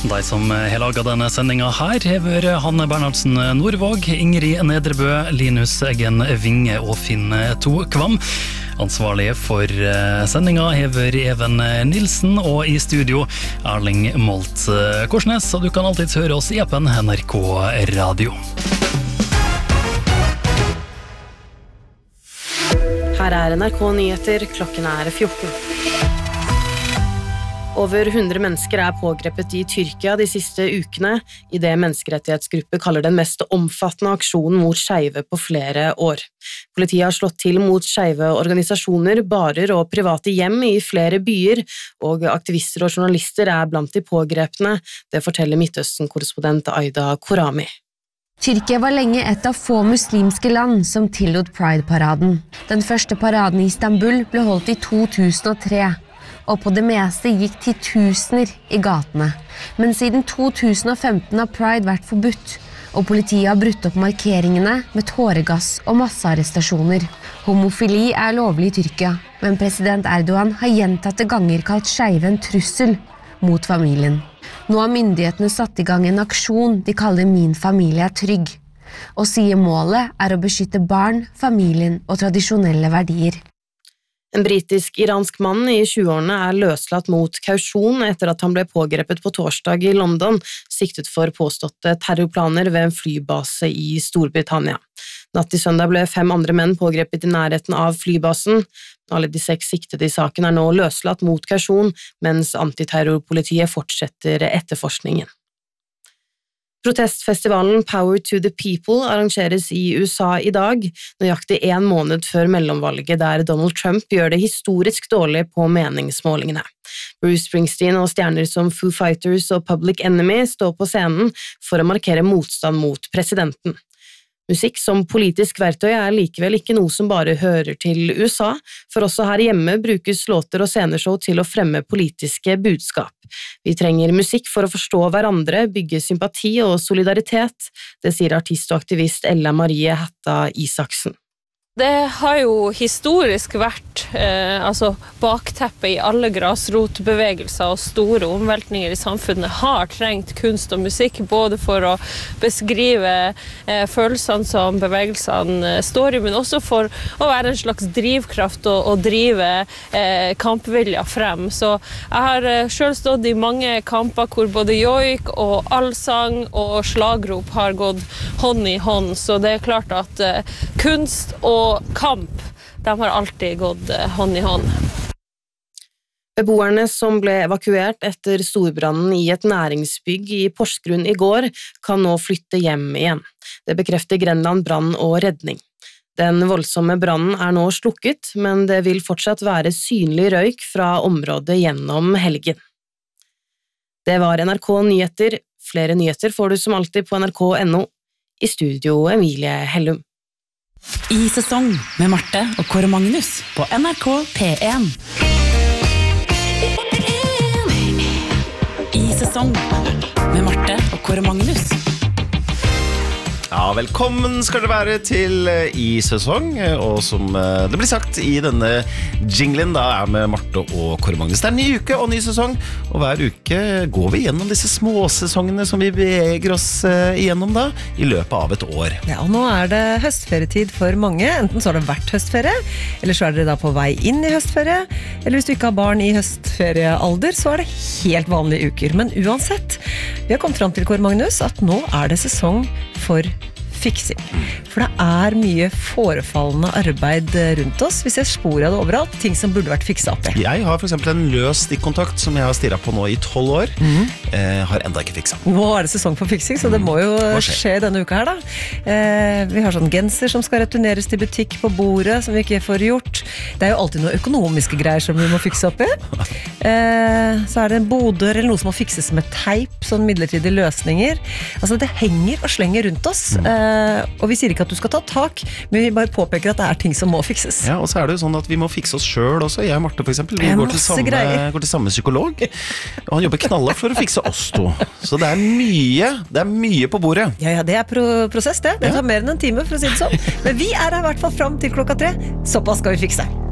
De som har laget denne sendingen her hever Hanne Bernhardsen Nordvåg, Ingrid Nedrebø, Linus Eggen Vinge og Finn To Kvam. Ansvarlig for sendingen hever Even Nilsen, og i studio Erling Molt Korsnes, og du kan alltid høre oss i appen NRK Radio. Her NRK Nyheter, klokken 14. Over 100 mennesker pågrepet i Tyrkia de siste ukene, i det menneskerettighetsgrupper kaller den mest omfattende aksjonen mot skeive på flere år. Politiet har slått til mot skeive organisasjoner, barer og private hjem i flere byer, og aktivister og journalister blant de pågrepne, det forteller Midtøsten-korrespondent Aida Korami. Tyrkia var lenge et av få muslimske land som tillot Pride-paraden. Den første paraden i Istanbul ble holdt i 2003, og på det meste gikk titusener i gatene. Men siden 2015 har Pride vært forbudt, og politiet har brutt opp markeringene med tåregass og massearrestasjoner. Homofili lovlig i Tyrkia, men president Erdogan har gjentatte ganger kalt skeive en trussel mot familien. Nå har myndighetene satt i gang en aksjon de kaller Min familie trygg, og sier målet å beskytte barn, familien og tradisjonelle verdier. En britisk-iransk mann i 20-årene løslatt mot kausjon etter at han ble pågrepet på torsdag i London, siktet for påståtte terrorplaner ved en flybase i Storbritannia. Natt til søndag ble 5 andre menn pågrepet i nærheten av flybasen. Alle de 6 siktede i saken nå løslatt mot kausjon, mens antiterrorpolitiet fortsetter etterforskningen. Protestfestivalen Power to the People arrangeres i USA i dag, nøyaktig 1 måned før mellomvalget der Donald Trump gjør det historisk dårlig på meningsmålingene. Bruce Springsteen og stjerner som Foo Fighters og Public Enemy står på scenen for å markere motstand mot presidenten. Musikk som politisk verktøy likevel ikke noe som bare hører til USA, for også her hjemme brukes låter og sceneshow til å fremme politiske budskap. Vi trenger musikk for å forstå hverandre, bygge sympati og solidaritet, det sier artist og aktivist Ella Marie Hætta Isaksen. Det har jo historisk vært bakteppet i alle grasrotbevegelser og store omveltninger i samfunnet har trengt kunst og musikk, både for å beskrive følelsene som bevegelsene står i, men også for å være en slags drivkraft og drive kampvilja frem. Så jeg har selv stått i mange kamper hvor både joik og allsang og slagrop har gått hånd i hånd, så det klart at kunst og kamp, de har alltid gått hånd i hånd. Beboerne som ble evakuert etter storbrannen i et næringsbygg i Porsgrunn i går, kan nå flytte hjem igjen. Det bekrefter Grenland brann og redning. Den voldsomme brannen nå slukket, men det vil fortsatt være synlig røyk fra området gjennom helgen. Det var NRK Nyheter. Flere nyheter får du som alltid på nrk.no. I studio Emilie Hellum. I sesong med Marte og Kåre Magnus på NRK P1. I sesong med Marte og Kåre Magnus. Ja, velkommen skal dere være til I sesong, og som det blir sagt i denne jinglen, da med Marte og Kåre Magnus. Det ny uke og ny sesong, og hver uke går vi gjennom disse småsesongene som vi beveger oss igjennom da, i løpet av et år. Ja, og nå det høstferietid for mange. Enten så har det vært høstferie, eller så dere da på vei inn i høstferie, eller hvis du ikke har barn i høstferiealder, så det helt vanlige uker. Men uansett, vi har kommet fram til, Kåre Magnus, at nå det sesong for fiksing. For det mye forefallende arbeid rundt oss. Vi ser spor av det overalt, ting som burde vært fikset opp i. Jeg har for eksempel en løs stikkontakt som jeg har stirret på nå i 12 år. Har enda ikke fikset. Nå det sesong for fiksing, så det må jo skje denne uka her da. Vi har sånn genser som skal returneres til butikk på bordet, som vi ikke får gjort. Det jo alltid noen økonomiske greier som vi må fikse opp i. Så det en bodør eller noe som må fikses med teip, sånn midlertidige løsninger. Altså det henger og slenger rundt oss, og vi sier ikke at du skal ta tak, men vi bare påpeker at det ting som må fikses. Ja, og så det jo sånn at vi må fikse oss selv også. Jeg og Marte for eksempel, vi går til samme psykolog, og han jobber knallhardt for å fikse oss to. Så det mye på bordet. Ja, det prosess det. Det tar mer enn en time, for å si det sånn. Men vi her i hvert fall frem til klokka 3. Såpass skal vi fikse.